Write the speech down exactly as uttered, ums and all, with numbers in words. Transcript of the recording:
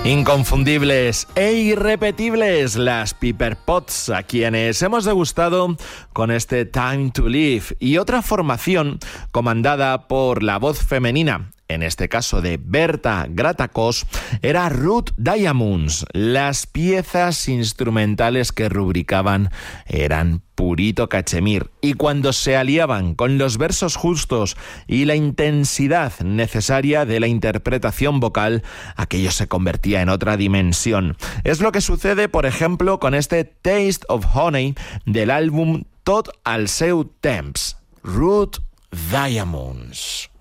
Inconfundibles e irrepetibles las Piper Potts, a quienes hemos degustado con este Time to Live, y otra formación comandada por la voz femenina, en este caso de Berta Gratacós, era Ruth Diamonds. Las piezas instrumentales que rubricaban eran purito cachemir, y cuando se aliaban con los versos justos y la intensidad necesaria de la interpretación vocal, aquello se convertía en otra dimensión. Es lo que sucede, por ejemplo, con este Taste of Honey del álbum Tot al seu temps, Ruth Diamonds.